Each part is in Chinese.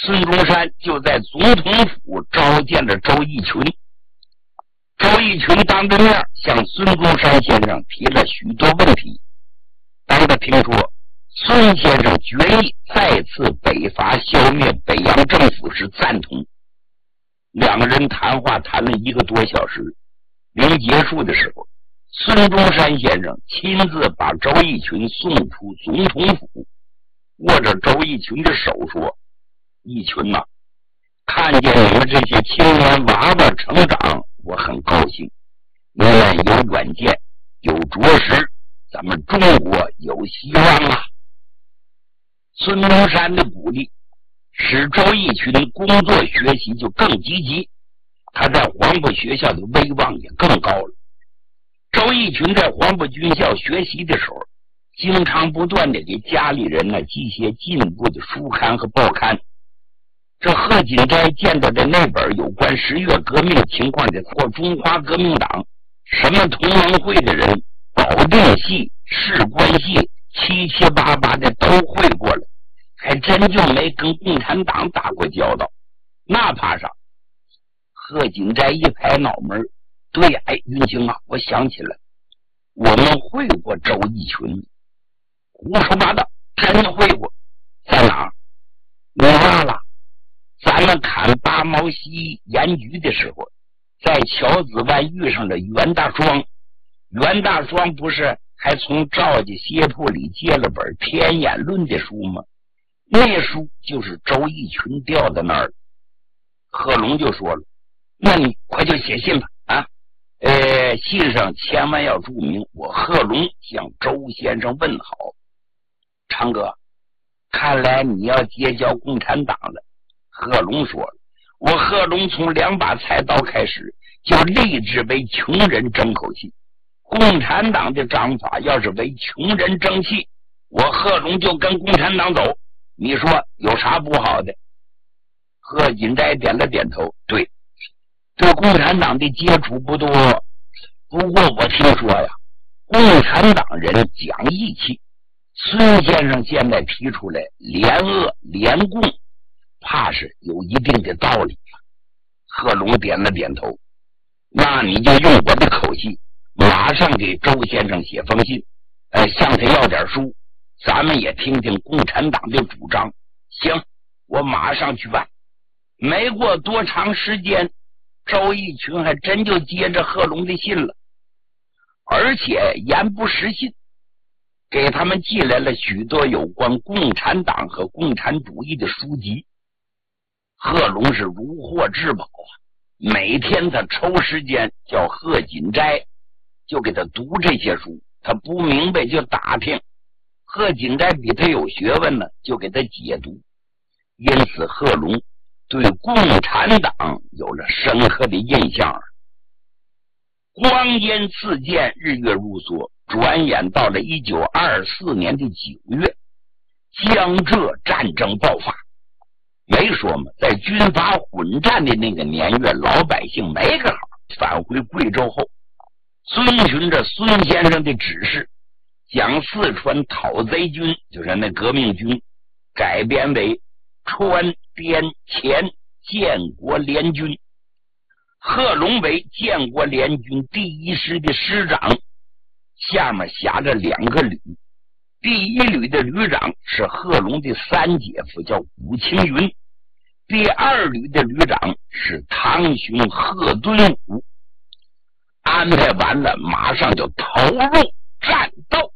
孙中山就在总统府召见了周逸群。周逸群当着面向孙中山先生提了许多问题。当他听说孙先生决议再次北伐消灭北洋政府是赞同，两个人谈话谈了1个多小时。临结束的时候，孙中山先生亲自把周逸群送出总统府，握着周逸群的手说：逸群呐，看见你们这些青年娃娃成长，我很高兴。你们有远见，有着实，咱们中国有希望啊！孙中山的鼓励使周逸群工作学习就更积极，他在黄埔学校的威望也更高了。周逸群在黄埔军校学习的时候，经常不断的给家里人寄些进步的书刊和报刊。这贺锦斋见到的那本有关10月革命情况的或中华革命党什么同盟会的人，保定系、士官系七七八八的都会过了，还真就没跟共产党打过交道。那怕啥？贺锦斋一拍脑门，对，云清啊，我想起来，我们会过周逸群。胡说八道，真会过。在哪儿？你忘了？咱们砍八毛溪盐局的时候，在桥子湾遇上了袁大双。袁大双不是还从赵家鞋铺里借了本《天演论》的书吗？那书就是周逸群调在那儿。贺龙就说了，那你快就写信吧啊！信上千万要注明我贺龙向周先生问好。昌哥，看来你要结交共产党了。贺龙说了，我贺龙从2把菜刀开始就立志为穷人争口气。共产党的章法要是为穷人争气，我贺龙就跟共产党走，你说有啥不好的？贺锦斋点了点头，对共产党的接触不多，不过我听说呀，共产党人讲义气。孙先生现在提出来联俄联共，怕是有一定的道理呀。贺龙点了点头，那你就用我的口气，马上给周先生写封信，向他要点书，咱们也听听共产党的主张。行，我马上去办。没过多长时间，周逸群还真就接着贺龙的信了，而且言不实信，给他们寄来了许多有关共产党和共产主义的书籍。贺龙是如获至宝啊，每天他抽时间叫贺锦斋就给他读这些书，他不明白就打听，贺锦斋比他有学问呢，就给他解读。因此贺龙对共产党有了深刻的印象。光阴似箭，日月如梭，转眼到了1924年的9月，江浙战争爆发。没说嘛，在军阀混战的那个年月，老百姓没个好。返回贵州后，遵循着孙先生的指示，将四川讨贼军，就是那革命军，改编为川滇黔建国联军。贺龙为建国联军第1师的师长，下面辖着2个旅。第1旅的旅长是贺龙的三姐夫，叫古青云。第2旅的旅长是堂兄贺敦武。安排完了，马上就投入战斗。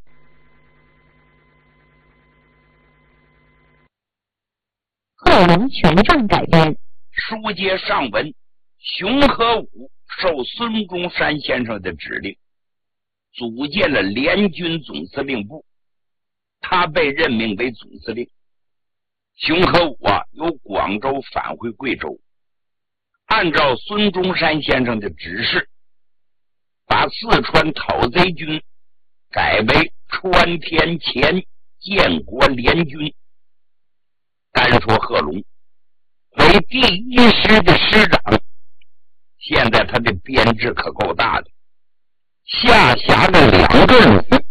贺龙全传改编。 书接上文，熊和武受孙中山先生的指令，组建了联军总司令部，他被任命为总司令。熊和武由广州返回贵州，按照孙中山先生的指示，把四川讨贼军改为川滇黔建国联军。单说贺龙为第1师的师长，现在他的编制可够大的，下辖了2个旅。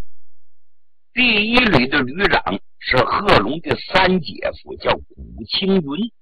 第1旅的旅长是贺龙的三姐夫，叫古青云。